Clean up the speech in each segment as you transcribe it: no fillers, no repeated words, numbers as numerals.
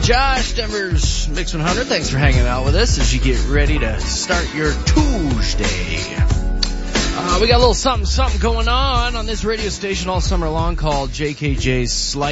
Josh, Denver's Mix 100. Thanks for hanging out with us as you get ready to start your Tuesday. We got a little something going on this radio station all summer long called JKJ's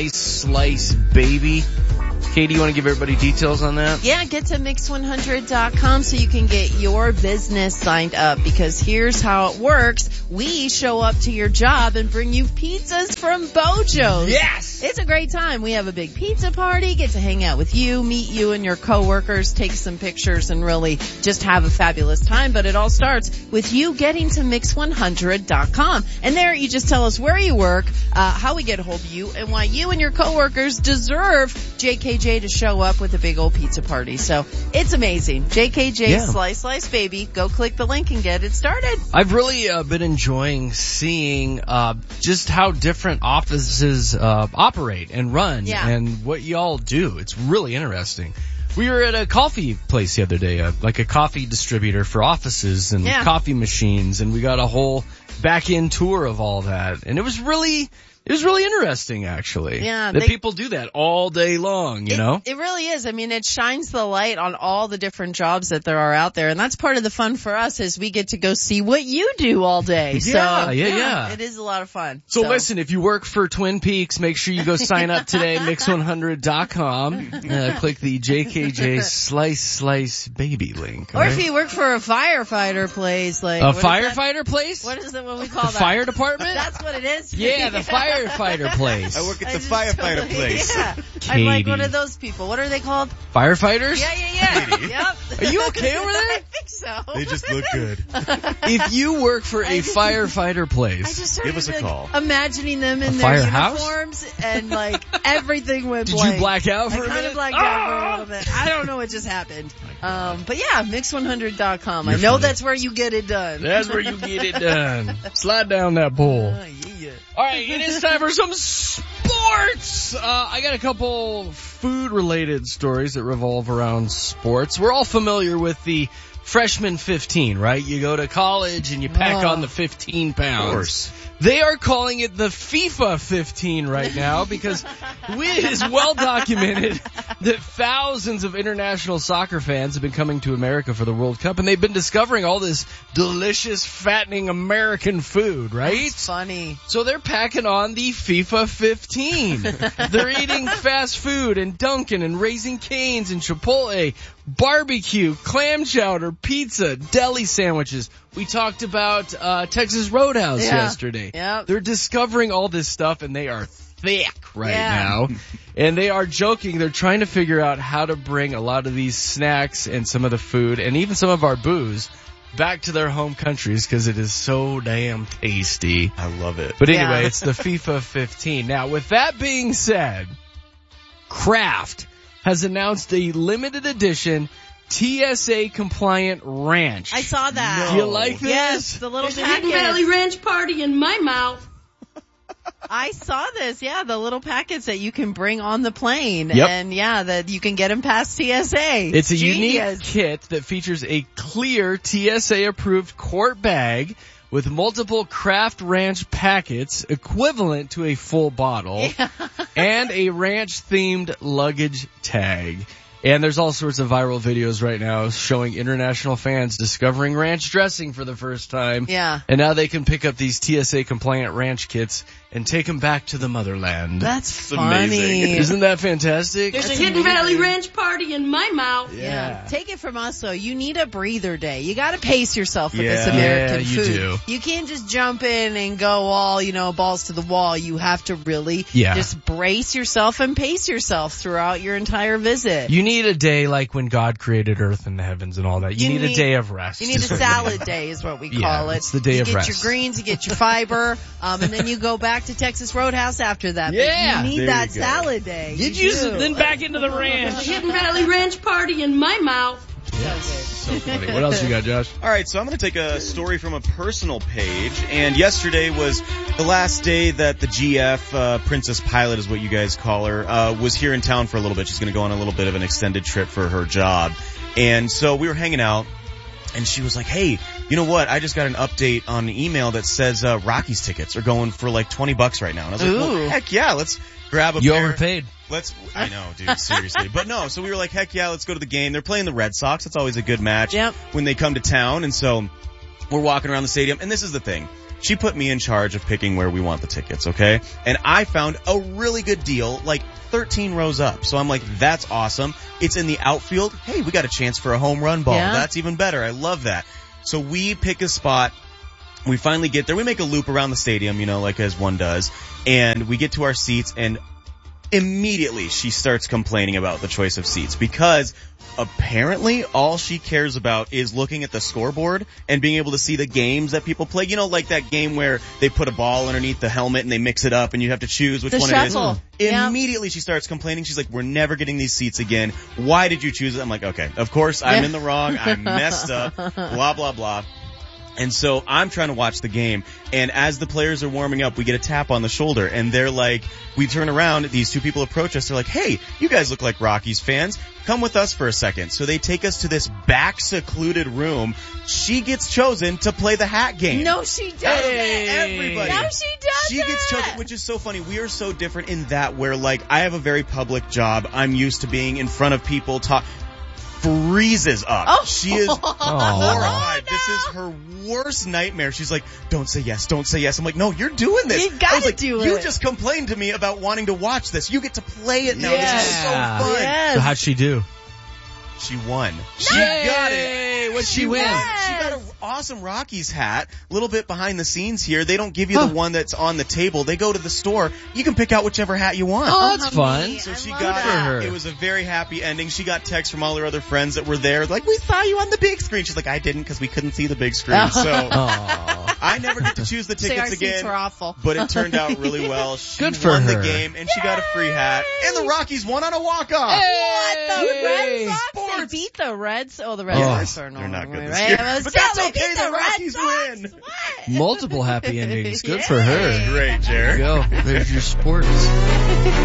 Slice Baby. Katie, you want to give everybody details on that? Yeah, get to mix100.com so you can get your business signed up, because here's how it works. We show up to your job and bring you pizzas from Bojo's. Yes! It's a great time. We have a big pizza party, get to hang out with you, meet you and your coworkers, take some pictures, and really just have a fabulous time. But it all starts with you getting to mix100.com. And there you just tell us where you work, how we get a hold of you, and why you and your coworkers deserve JKJ to show up with a big old pizza party. So it's amazing. JKJ Slice Baby. Go click the link and get it started. I've really been enjoying seeing just how different offices operate and run and what y'all do. It's really interesting. We were at a coffee place the other day, like a coffee distributor for offices and coffee machines, and we got a whole back-end tour of all that. And it was really interesting, actually. Yeah. That people do that all day long, you know? It really is. I mean, it shines the light on all the different jobs that there are out there. And that's part of the fun for us, is we get to go see what you do all day. Yeah. It is a lot of fun. So listen, if you work for Twin Peaks, make sure you go sign up today, mix100.com. Click the JKJ Slice Baby link. Or if you work for a firefighter place, like a firefighter place? What is it? What we call the fire department? That's what it is. Yeah, the firefighter place. I work at the firefighter place. Yeah. I'm like one of those people. What are they called? Firefighters? Yeah. Yep. Are you okay over there? I think so. They just look good. If you work for a firefighter place, give us a call. Imagining them in their uniforms and like everything went blank. Did you black out for a minute? I kind of blacked out for a little bit. I don't know what just happened. But yeah, mix100.com. I know that's where you get it done. That's where you get it done. Slide down that pole. All right, it is time for some sports. I got a couple food-related stories that revolve around sports. We're all familiar with the freshman 15, right? You go to college and you pack on the 15 pounds. Of course. They are calling it the FIFA 15 right now because it is well documented that thousands of international soccer fans have been coming to America for the World Cup, and they've been discovering all this delicious, fattening American food, right? That's funny. So they're packing on the FIFA 15. They're eating fast food and Dunkin' and Raising Cane's and Chipotle, barbecue, clam chowder, pizza, deli sandwiches. We talked about Texas Roadhouse yesterday. Yep. They're discovering all this stuff, and they are thick now. And they are joking. They're trying to figure out how to bring a lot of these snacks and some of the food and even some of our booze back to their home countries because it is so damn tasty. I love it. But anyway, it's the FIFA 15. Now, with that being said, Kraft has announced a limited edition TSA compliant ranch. I saw that. Do you like this? Yes, the little There's a Hidden Valley Ranch party in my mouth. I saw this, the little packets that you can bring on the plane. Yep. And that you can get them past TSA. It's a unique kit that features a clear TSA approved quart bag with multiple Kraft Ranch packets equivalent to a full bottle and a ranch-themed luggage tag. And there's all sorts of viral videos right now showing international fans discovering ranch dressing for the first time. Yeah. And now they can pick up these TSA-compliant ranch kits and take them back to the motherland. That's funny. Amazing. Isn't that fantastic? There's a Hidden Valley Ranch party in my mouth. Yeah. Take it from us, though. You need a breather day. You got to pace yourself with this American food. You do. You can't just jump in and go all, balls to the wall. You have to really just brace yourself and pace yourself throughout your entire visit. You need a day like when God created earth and the heavens and all that. You need a day of rest. You need a salad day is what we call it. It's the day of rest. You get your greens, you get your fiber, and then you go back to Texas Roadhouse after that. Yeah. But you need that salad day. Then back into the ranch. There's a Hidden Valley Ranch party in my mouth. So funny. What else you got, Josh? All right, so I'm going to take a story from a personal page. And yesterday was the last day that the GF, Princess Pilot is what you guys call her, was here in town for a little bit. She's going to go on a little bit of an extended trip for her job. And so we were hanging out, and she was like, hey, you know what? I just got an update on an email that says Rockies tickets are going for like $20 right now. And I was like, well, heck yeah, let's grab a You pair. overpaid. I know, dude, seriously. But no, so we were like, heck yeah, let's go to the game. They're playing the Red Sox. It's always a good match when they come to town. And so we're walking around the stadium. And this is the thing. She put me in charge of picking where we want the tickets, okay? And I found a really good deal, like 13 rows up. So I'm like, that's awesome. It's in the outfield. Hey, we got a chance for a home run ball. Yeah. That's even better. I love that. So we pick a spot. We finally get there. We make a loop around the stadium, you know, like as one does. And we get to our seats, and immediately she starts complaining about the choice of seats because apparently all she cares about is looking at the scoreboard and being able to see the games that people play. You know, like that game where they put a ball underneath the helmet and they mix it up and you have to choose which one shuffle. it is. Immediately she starts complaining. She's like, we're never getting these seats again. Why did you choose it? I'm like, okay, of course I'm in the wrong. I messed up. Blah, blah, blah. And so I'm trying to watch the game, and as the players are warming up, we get a tap on the shoulder, and they're like, we turn around, these two people approach us, they're like, hey, you guys look like Rockies fans, come with us for a second. So they take us to this back secluded room. She gets chosen to play the hat game. No, she doesn't. Everybody. No, she doesn't. She gets chosen, which is so funny. We are so different in that where, like, I have a very public job. I'm used to being in front of people, freezes up. Oh. She is No. horrified. This is her worst nightmare. She's like, don't say yes, don't say yes. I'm like, no, you're doing this. You gotta do it. You just complained to me about wanting to watch this. You get to play it now. This is so fun. Yes. So how'd she do? She won. She got it. What'd she win? She got an awesome Rockies hat. A little bit behind the scenes here. They don't give you the one that's on the table. They go to the store. You can pick out whichever hat you want. Oh, that's fun. So she love got that. it. It was a very happy ending. She got texts from all her other friends that were there. Like, we saw you on the big screen. She's like, I didn't because we couldn't see the big screen. So I never get to choose the tickets our again. seats were awful. But it turned out really well. She Good for won her. the game, and she got a free hat. And the Rockies won on a walk-off. What? The Yay. Red Sox? They Sports. beat the Reds? Oh, the Red Oh. Sox are no They're not longer, good this right? year. But But still, that's they okay. beat The the Red Rockies Sox. win. What? Multiple happy endings. Good for her. Great, There Jared. you go. There's your sports.